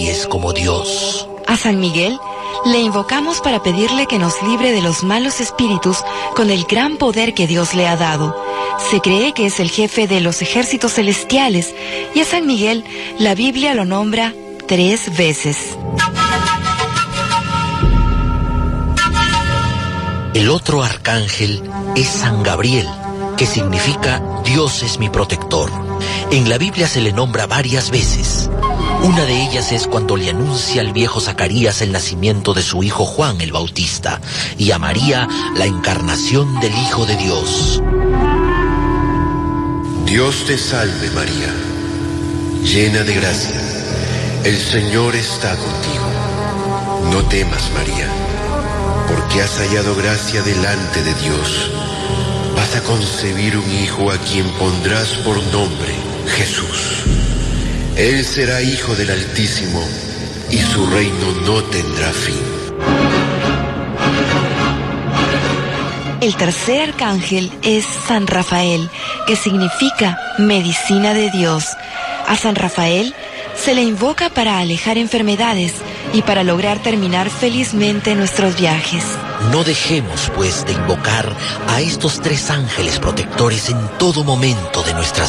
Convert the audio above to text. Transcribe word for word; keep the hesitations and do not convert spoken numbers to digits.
nadie es como Dios. A San Miguel le invocamos para pedirle que nos libre de los malos espíritus con el gran poder que Dios le ha dado. Se cree que es el jefe de los ejércitos celestiales y a San Miguel la Biblia lo nombra tres veces. El otro arcángel es San Gabriel, que significa Dios es mi protector. En la Biblia se le nombra varias veces. Una de ellas es cuando le anuncia al viejo Zacarías el nacimiento de su hijo Juan el Bautista y a María la encarnación del Hijo de Dios. Dios te salve María, llena de gracia, el Señor está contigo. No temas María, porque has hallado gracia delante de Dios. Vas a concebir un hijo a quien pondrás por nombre Jesús. Él será hijo del Altísimo y su reino no tendrá fin. El tercer arcángel es San Rafael, que significa medicina de Dios. A San Rafael se le invoca para alejar enfermedades y para lograr terminar felizmente nuestros viajes. No dejemos, pues, de invocar a estos tres ángeles protectores en todo momento de nuestras